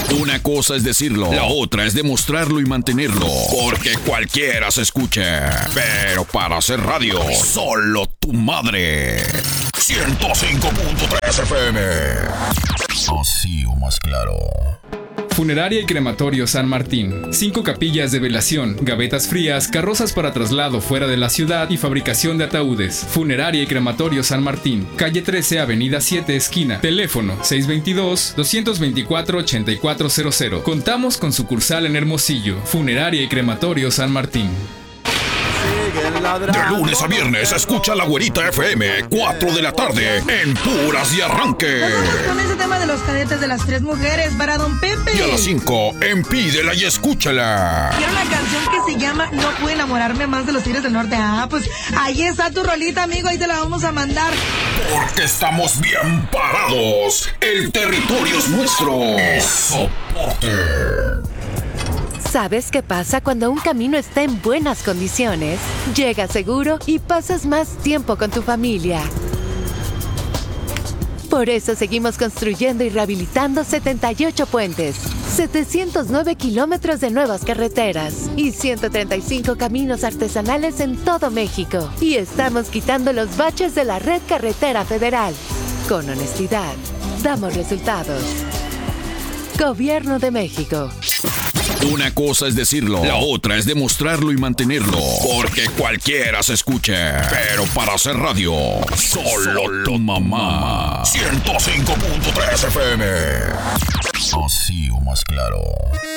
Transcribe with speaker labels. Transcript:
Speaker 1: Una cosa es decirlo, la otra es demostrarlo y mantenerlo. Porque cualquiera se escucha. Pero para hacer radio, solo tu madre. 105.3 FM. Así o más claro.
Speaker 2: Funeraria y Crematorio San Martín. 5 capillas de velación, gavetas frías, carrozas para traslado fuera de la ciudad y fabricación de ataúdes. Funeraria y Crematorio San Martín. Calle 13, Avenida 7, esquina. Teléfono 622-224-8400. Contamos con sucursal en Hermosillo. Funeraria y Crematorio San Martín.
Speaker 1: De lunes a viernes, escucha La Güerita FM, 4 de la tarde, en Puras y Arranque.
Speaker 3: Con ese tema de los cadetes de las 3 mujeres para Don Pepe.
Speaker 1: Y a las 5, en Pídela y Escúchala.
Speaker 3: Quiero una canción que se llama No puedo enamorarme más de los Tigres del Norte. Ah, pues ahí está tu rolita, amigo, ahí te la vamos a mandar.
Speaker 1: Porque estamos bien parados. El territorio es nuestro. Soporte.
Speaker 4: ¿Sabes qué pasa cuando un camino está en buenas condiciones? Llegas seguro y pasas más tiempo con tu familia. Por eso seguimos construyendo y rehabilitando 78 puentes, 709 kilómetros de nuevas carreteras y 135 caminos artesanales en todo México. Y estamos quitando los baches de la red carretera federal. Con honestidad, damos resultados. Gobierno de México.
Speaker 1: Una cosa es decirlo, la otra es demostrarlo y mantenerlo. Porque cualquiera se escucha. Pero para hacer radio, solo tu mamá. 105.3 FM. Así o más claro.